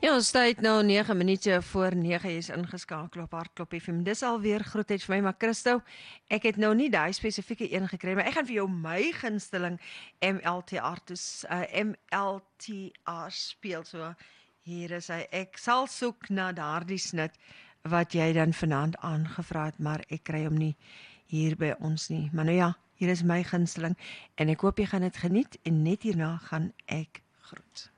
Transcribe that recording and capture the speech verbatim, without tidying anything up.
Ja, ons tyd nou nege minute voor nege is ingeskakel op Hartklop F M. Dis alweer groetheid vir my, maar Christo, ek het nou nie daai spesifieke een gekry, maar ek gaan vir jou my gunsteling M L T R toes, uh, M L T R speel. So hier is hy. Ek sal soek na daardie snit wat jy dan vanaand aangevra het, maar ek kry hom nie hier by ons nie. Maar nou ja, hier is my gunsteling en ek hoop jy gaan dit geniet en net hierna gaan ek groet.